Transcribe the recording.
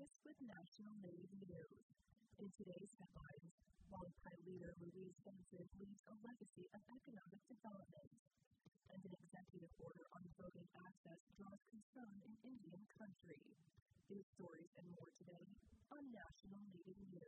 August with National Native News. In today's headlines, longtime leader Louise Benson leaves a legacy of economic development, and an executive order on voting access draws concern in Indian country. These stories and more today on National Native News.